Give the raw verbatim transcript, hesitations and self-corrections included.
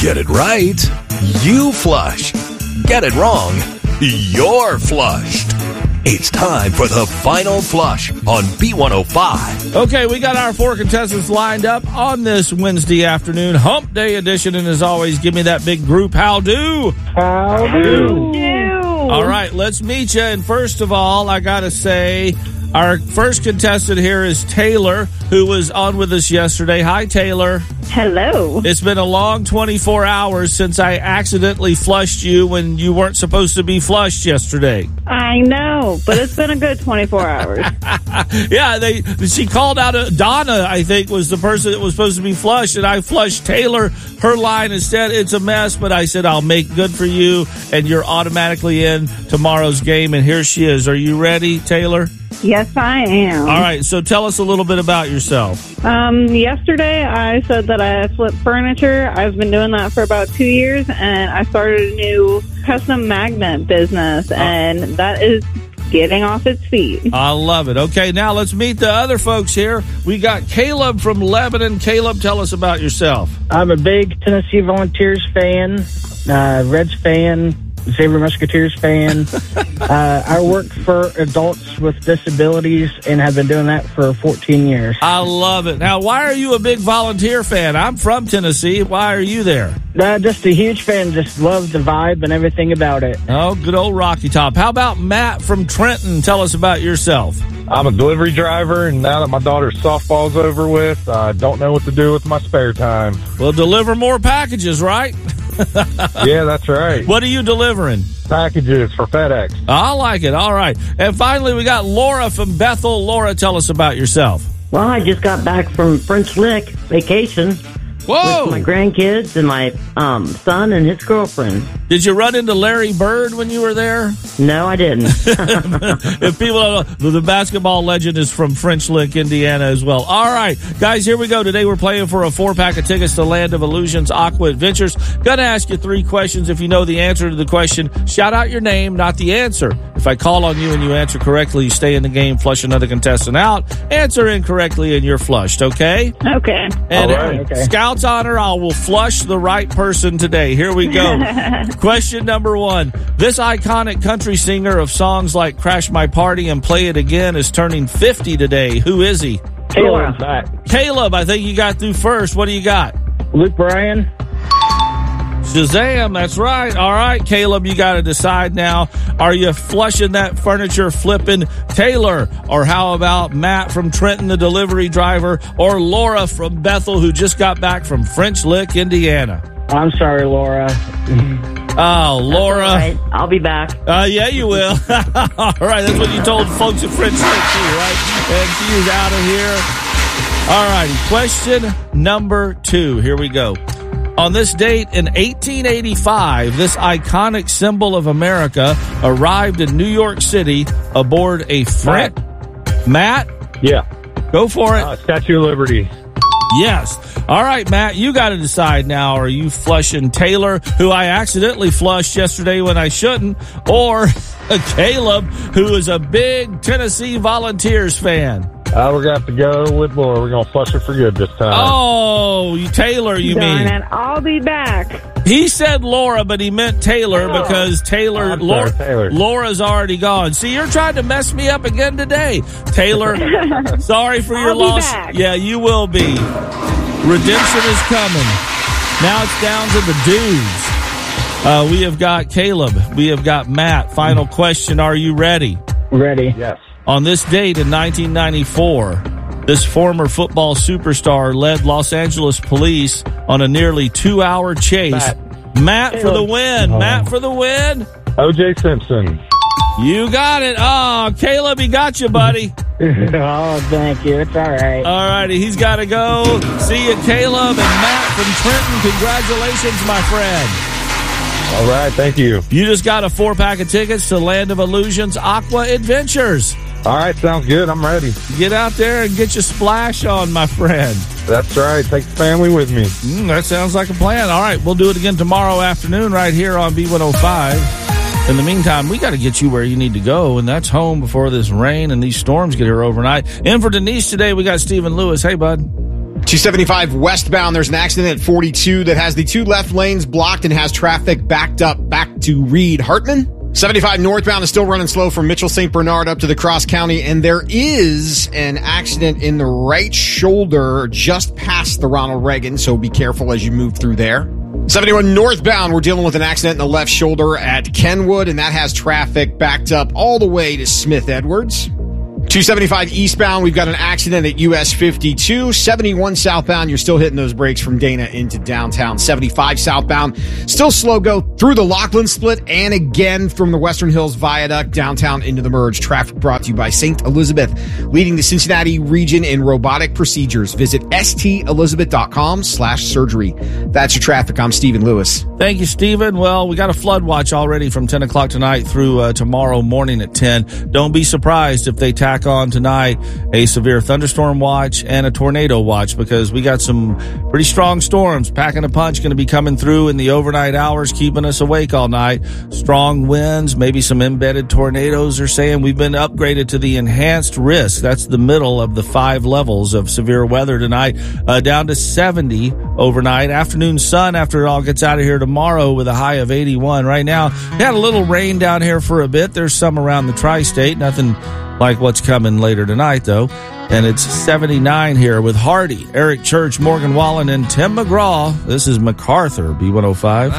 Get it right, you flush. Get it wrong, you're flushed. It's time for the final flush on B one oh five. Okay, we got our four contestants lined up on this Wednesday afternoon, Hump Day edition, and as always, give me that big group how do. How do. All right, let's meet you. And first of all, I got to say, our first contestant here is Taylor, who was on with us yesterday. Hi, Taylor. Hello. It's been a long twenty-four hours since I accidentally flushed you when you weren't supposed to be flushed yesterday. I know, but it's been a good twenty-four hours. Yeah, they. She called out a, Donna, I think, was the person that was supposed to be flushed, and I flushed Taylor, her line instead. It's a mess, but I said I'll make good for you, and you're automatically in tomorrow's game, and here she is. Are you ready, Taylor? Yes, I am. All right, so tell us a little bit about yourself. Um, yesterday, I said that I flip furniture. I've been doing that for about two years, and I started a new custom magnet business, and that is getting off its feet. I love it. Okay, now let's meet the other folks here. We got Caleb from Lebanon. Caleb, tell us about yourself. I'm a big Tennessee Volunteers fan, uh, Reds fan, Xavier Musketeers fan. uh, I work for adults with disabilities and have been doing that for fourteen years. I love it. Now, why are you a big volunteer fan? I'm from Tennessee. Why are you there? Uh, just a huge fan. Just love the vibe and everything about it. Oh, good old Rocky Top. How about Matt from Trenton? Tell us about yourself. I'm a delivery driver, and now that my daughter's softball's over with, I don't know what to do with my spare time. Well, deliver more packages, right? Yeah, that's right. What are you delivering? Packages for FedEx. I like it. All right. And finally, we got Laura from Bethel. Laura, tell us about yourself. Well, I just got back from French Lick vacation. Whoa! With my grandkids and my um, son and his girlfriend. Did you run into Larry Bird when you were there? No, I didn't. If people don't know, the basketball legend is from French Lick, Indiana as well. All right, guys, here we go. Today we're playing for a four-pack of tickets to Land of Illusions Aqua Adventures. Going to ask you three questions. If you know the answer to the question, shout out your name, not the answer. If I call on you and you answer correctly, you stay in the game, flush another contestant out. Answer incorrectly and you're flushed, okay? Okay. And All right. okay. Scout's honor, I will flush the right person today. Here we go. Question number one. This iconic country singer of songs like Crash My Party and Play It Again is turning fifty today. Who is he? Caleb's back. Caleb, I think you got through first. What do you got? Luke Bryan. Shazam, that's right. All right, Caleb, you got to decide now. Are you flushing that furniture flipping Taylor? Or how about Matt from Trenton, the delivery driver? Or Laura from Bethel, who just got back from French Lick, Indiana? I'm sorry, Laura. Oh, Laura. All right, I'll be back. Uh, yeah, you will. All right, that's what you told folks at French Lick, too, right? And she is out of here. All righty, question number two. Here we go. On this date in eighteen eighty-five, this iconic symbol of America arrived in New York City aboard a French... Matt? Yeah. Go for it. Uh, Statue of Liberty. Yes. All right, Matt, you got to decide now. Are you flushing Taylor, who I accidentally flushed yesterday when I shouldn't, or Caleb, who is a big Tennessee Volunteers fan? Uh, we're going to have to go with Laura. We're going to flush her for good this time. Oh, you Taylor, you Darn mean? it, I'll be back. He said Laura, but he meant Taylor Oh. because Taylor, I'm Laura, sorry, Taylor. Laura's already gone. See, you're trying to mess me up again today. Taylor, sorry for your I'll be loss. back. Yeah, you will be. Redemption is coming. Now it's down to the dudes. Uh, we have got Caleb. We have got Matt. Final question. Are you ready? Ready. Yes. On this date in nineteen ninety-four, this former football superstar led Los Angeles police on a nearly two-hour chase. Matt, Matt for the win. Oh. Matt for the win. O J Simpson. You got it. Oh, Caleb, he got you, buddy. Oh, thank you. It's all right. All righty, he's got to go. See you, Caleb and Matt from Trenton. Congratulations, my friend. All right, thank you. You just got a four-pack of tickets to Land of Illusions Aqua Adventures. All right, sounds good. I'm ready. Get out there and get your splash on, my friend. That's right. Take the family with me. Mm, that sounds like a plan. All right, we'll do it again tomorrow afternoon right here on B one oh five. In the meantime, we got to get you where you need to go, and that's home before this rain and these storms get here overnight. In for Denise today, we got Stephen Lewis. Hey, bud. two seventy-five westbound, there's an accident at forty-two that has the two left lanes blocked and has traffic backed up back to Reed Hartman. seventy-five northbound is still running slow from Mitchell Saint Bernard up to the Cross County, and there is an accident in the right shoulder just past the Ronald Reagan, so be careful as you move through there. seventy-one northbound, we're dealing with an accident in the left shoulder at Kenwood, and that has traffic backed up all the way to Smith Edwards. two seventy-five eastbound, we've got an accident at U S fifty-two. seventy-one southbound, you're still hitting those brakes from Dana into downtown. seventy-five southbound, still slow go through the Lockland split and again from the Western Hills Viaduct downtown into the merge. Traffic brought to you by Saint Elizabeth, leading the Cincinnati region in robotic procedures. Visit stelizabeth.com slash surgery. That's your traffic. I'm Stephen Lewis. Thank you, Stephen. Well, we got a flood watch already from ten o'clock tonight through uh, tomorrow morning at ten. Don't be surprised if they tack on tonight a severe thunderstorm watch and a tornado watch, because we got some pretty strong storms packing a punch going to be coming through in the overnight hours, keeping us awake all night. Strong winds, maybe some embedded tornadoes. Are saying we've been upgraded to the enhanced risk. That's the middle of the five levels of severe weather tonight, uh, down to seventy overnight. Afternoon sun after it all gets out of here tomorrow with a high of eighty-one. Right now, we had a little rain down here for a bit. There's some around the tri-state. Nothing like what's coming later tonight, though. And it's seventy-nine here with Hardy, Eric Church, Morgan Wallen, and Tim McGraw. This is MacArthur, B one oh five.